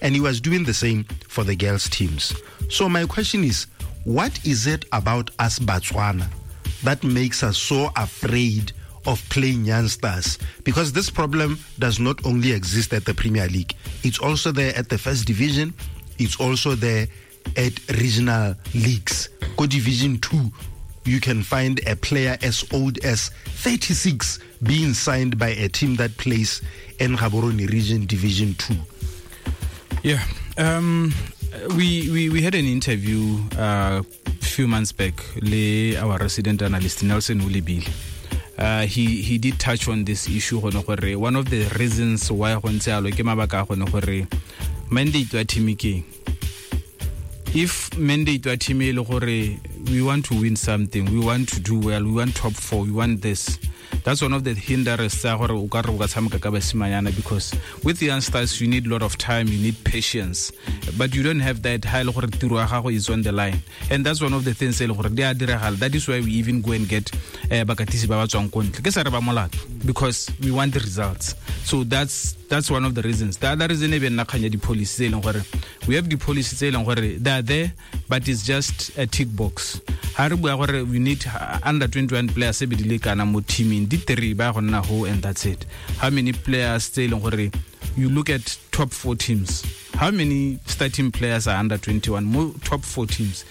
And he was doing the same for the girls' teams. So my question is, what is it about us Botswana that makes us so afraid of playing youngsters? Because this problem does not only exist at the Premier League, it's also there at the First Division, it's also there at regional leagues. Go Division 2, you can find a player as old as 36 being signed by a team that plays in Gaborone Region Division 2. Yeah. We had an interview a few months back, our resident analyst Nelson Ulibile. He did touch on this issue. One of the reasons why mandate wa team ke, if mandate wa team we want to win something, we want to do well, we want top 4, we want this. That's one of the hindrances because with the youngsters you need a lot of time, you need patience, but you don't have that high is on the line, and that's one of the things that is why we even go and get because we want the results. So that's one of the reasons. The other reason even the policy we have the policy they are there, but it's just a tick box. We need under 21 players team in and that's it. How many players still you look at top 4 teams, how many starting players are under 21? More top 4 teams.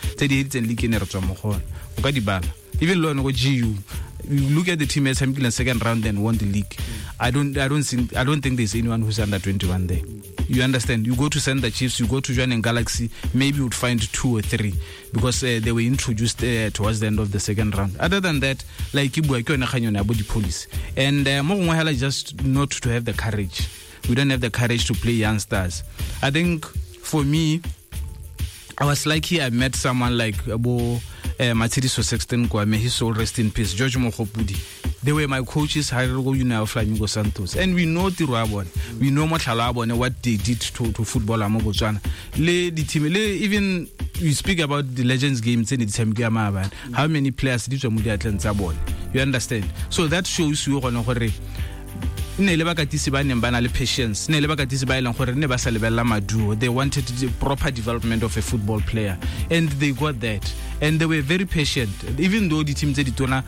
Even though GU, you look at the team as in the second round and won the league. I don't think there's anyone who's under 21 there. You understand? You go to Sender Chiefs, you go to Joan and Galaxy, maybe you would find 2 or 3 because they were introduced towards the end of the second round. Other than that, like body police. And just not to have the courage. We don't have the courage to play youngsters. I think for me, I was lucky I met someone like Matshidiso Sexton Kwame, may his soul rest in peace, George Mohopudi. They were my coaches, Flamingo Santos. And we know Tiruabon, we know Mothalabon and what they did to football Botswana. The team, even we speak about the Legends games in the how many players did you understand? So that shows you patience. They wanted the proper development of a football player, and they got that, and they were very patient. Even though the team said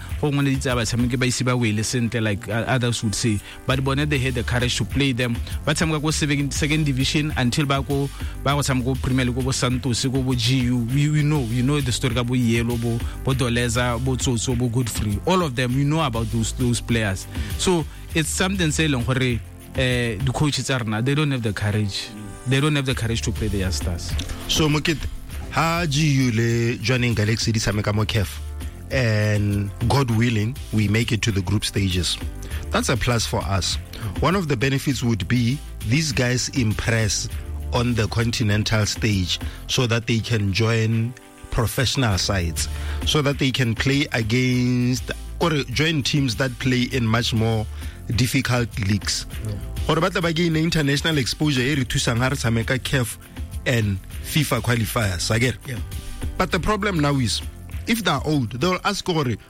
like others would say, but they had the courage to play them. But some go second division until bago Premier League Santos GU. We know the story about Yellow, Bodoleza, Botso, Godfrey. All of them, we know about those players. So it's something saying the coaches are not, they don't have the courage. They don't have the courage to play the youngsters. So Mokit, how do you joining Galaxy this Kef? And God willing, we make it to the group stages. That's a plus for us. One of the benefits would be these guys impress on the continental stage so that they can join professional sides, so that they can play against or join teams that play in much more difficult leagues. Or about the international exposure to Sangara CAF and FIFA qualifiers again. Yeah. But the problem now is if they're old, they'll ask what a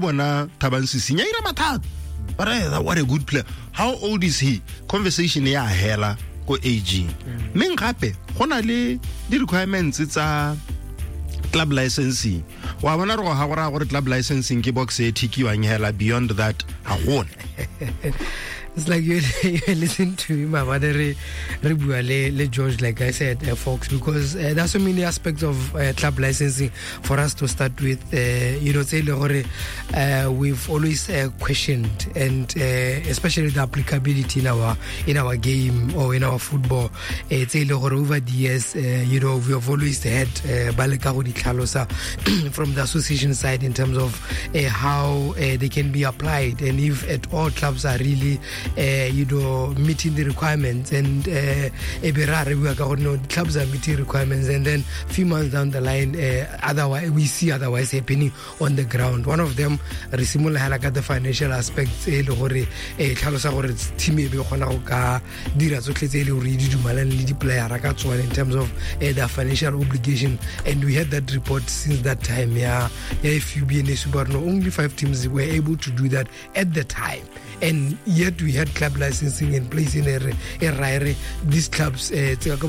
good player. How old is he? Conversation here hella go aging. Mengape, honale the requirements it's a club licensing. Club licensing box beyond that I It's like you listen to him about le George, like I said, Fox, because there's so many aspects of club licensing for us to start with. We've always questioned, and especially the applicability in our game or in our football. Over the years, we have always had from the association side in terms of how they can be applied, and if at all clubs are really meeting the requirements, and clubs are meeting requirements, and then few months down the line otherwise happening on the ground. One of them the financial aspects in terms of the financial obligation, and we had that report since that time. Only 5 teams were able to do that at the time, and yet we had club licensing in place in these clubs